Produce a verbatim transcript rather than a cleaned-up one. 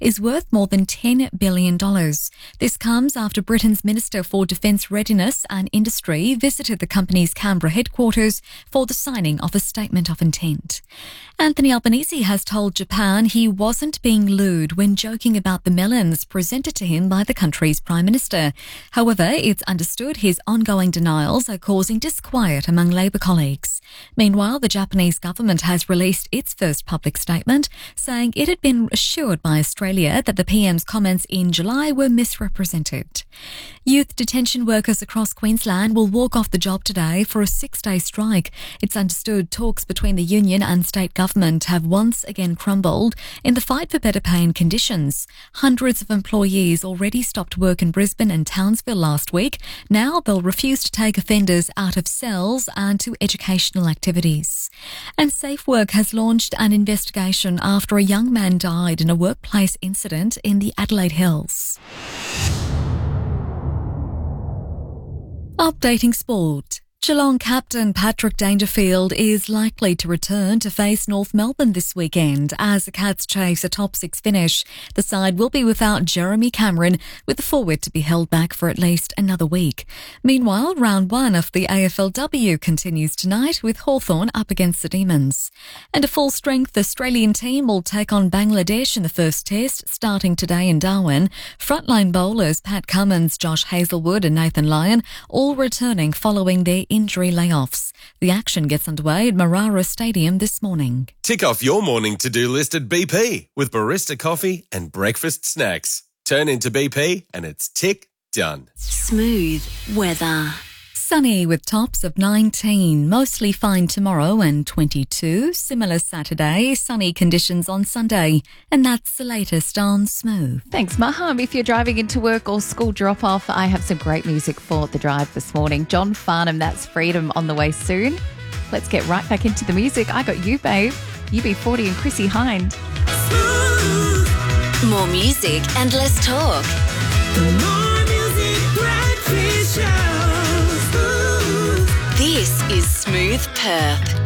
is worth more than ten billion dollars. This comes after Britain's Minister for Defence Readiness and Industry visited the company's Canberra headquarters for the signing of a statement of intent. Anthony Albanese has told Japan he wasn't being lewd when joking about the melons presented to him by the country's Prime Minister. However, it's understood his ongoing denials are causing disquiet among Labour colleagues. Meanwhile, the Japanese government has released its first public statement, saying it had been assured by Australia that the P M's comments in July were misrepresented. Youth detention workers across Queensland will walk off the job today for a six-day strike. It's understood talks between the union and state government have once again crumbled in the fight for better pay and conditions. Hundreds of employees already stopped work in Brisbane and Townsville last week. Now they'll refuse to take offenders out of cells and to educational activities. And Safe Work has launched an investigation after a young man died in a workplace incident in the Adelaide Hills. Updating sport. Geelong captain Patrick Dangerfield is likely to return to face North Melbourne this weekend as the Cats chase a top six finish. The side will be without Jeremy Cameron, with the forward to be held back for at least another week. Meanwhile, round one of the A F L W continues tonight with Hawthorn up against the Demons. And a full-strength Australian team will take on Bangladesh in the first test, starting today in Darwin. Frontline bowlers Pat Cummins, Josh Hazlewood and Nathan Lyon all returning following their injury layoffs. The action gets underway at Marara Stadium this morning. Tick off your morning to-do list at B P with barista coffee and breakfast snacks. Turn into B P and it's tick done. Smooth weather. Sunny with tops of nineteen, mostly fine tomorrow and twenty-two. Similar Saturday, sunny conditions on Sunday. And that's the latest on Smooth. Thanks, Maham. If you're driving into work or school drop-off, I have some great music for the drive this morning. John Farnham, That's Freedom, on the way soon. Let's get right back into the music. I got you, babe. U B forty and Chrissy Hind. Smooth. More music and less talk. More music, breakfast show. This is Smooth Perth.